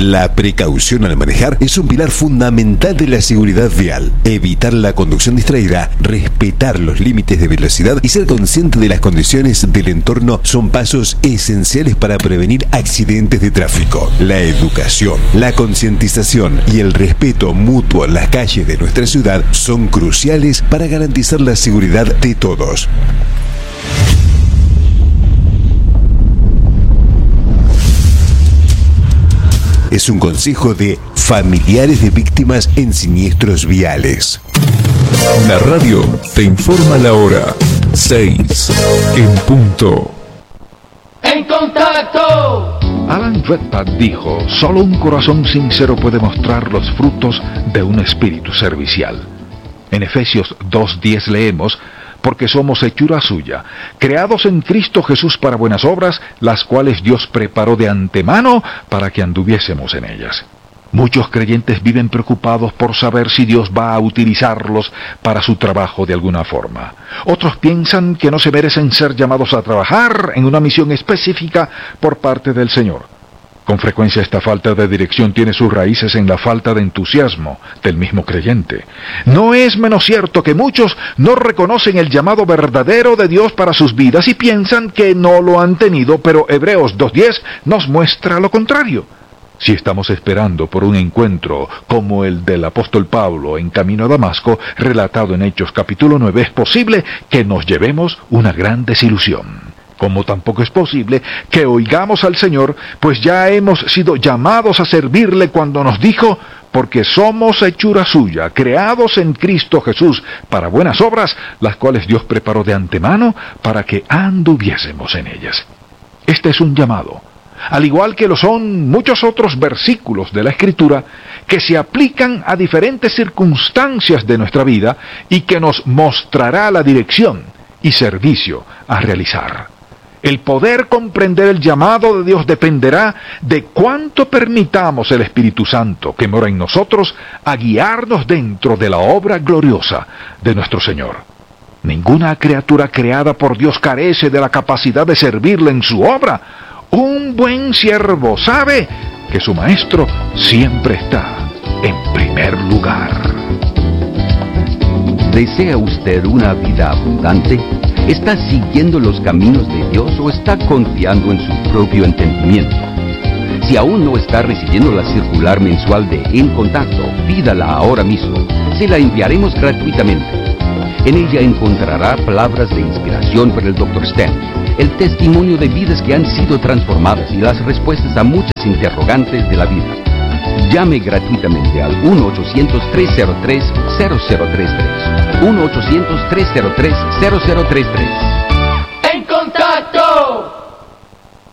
La precaución al manejar es un pilar fundamental de la seguridad vial. Evitar la conducción distraída, respetar los límites de velocidad y ser consciente de las condiciones del entorno son pasos esenciales para prevenir accidentes de tráfico. La educación, la concientización y el respeto mutuo en las calles de nuestra ciudad son cruciales para garantizar la seguridad de todos. Es un consejo de familiares de víctimas en siniestros viales. La radio te informa la hora 6 en punto. ¡En contacto! Alan Redpath dijo: solo un corazón sincero puede mostrar los frutos de un espíritu servicial. En Efesios 2:10 leemos: porque somos hechura suya, creados en Cristo Jesús para buenas obras, las cuales Dios preparó de antemano para que anduviésemos en ellas. Muchos creyentes viven preocupados por saber si Dios va a utilizarlos para su trabajo de alguna forma. Otros piensan que no se merecen ser llamados a trabajar en una misión específica por parte del Señor. Con frecuencia esta falta de dirección tiene sus raíces en la falta de entusiasmo del mismo creyente. No es menos cierto que muchos no reconocen el llamado verdadero de Dios para sus vidas y piensan que no lo han tenido, pero Hebreos 2:10 nos muestra lo contrario. Si estamos esperando por un encuentro como el del apóstol Pablo en camino a Damasco, relatado en Hechos capítulo 9, es posible que nos llevemos una gran desilusión. Como tampoco es posible que oigamos al Señor, pues ya hemos sido llamados a servirle cuando nos dijo: porque somos hechura suya, creados en Cristo Jesús para buenas obras, las cuales Dios preparó de antemano para que anduviésemos en ellas. Este es un llamado, al igual que lo son muchos otros versículos de la Escritura que se aplican a diferentes circunstancias de nuestra vida y que nos mostrará la dirección y servicio a realizar. El poder comprender el llamado de Dios dependerá de cuánto permitamos el Espíritu Santo que mora en nosotros a guiarnos dentro de la obra gloriosa de nuestro Señor. Ninguna criatura creada por Dios carece de la capacidad de servirle en su obra. Un buen siervo sabe que su maestro siempre está en primer lugar. ¿Desea usted una vida abundante? ¿Está siguiendo los caminos de Dios o está confiando en su propio entendimiento? Si aún no está recibiendo la circular mensual de En Contacto, pídala ahora mismo. Se la enviaremos gratuitamente. En ella encontrará palabras de inspiración para el Dr. Stan, el testimonio de vidas que han sido transformadas y las respuestas a muchas interrogantes de la vida. Llame gratuitamente al 1-800-303-0033. 1-800-303-0033.